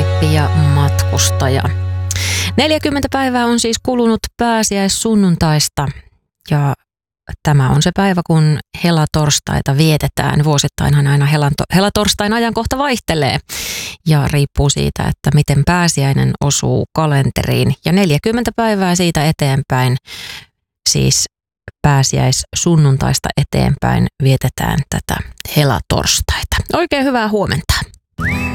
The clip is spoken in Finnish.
Rippi ja matkustaja. 40 päivää on siis kulunut pääsiäissunnuntaista ja tämä on se päivä, kun helatorstaita vietetään. Vuosittainhan aina helatorstain ajankohta vaihtelee ja riippuu siitä, että miten pääsiäinen osuu kalenteriin. Ja 40 päivää siitä eteenpäin, siis pääsiäissunnuntaista eteenpäin, vietetään tätä helatorstaita. Oikein hyvää huomenta.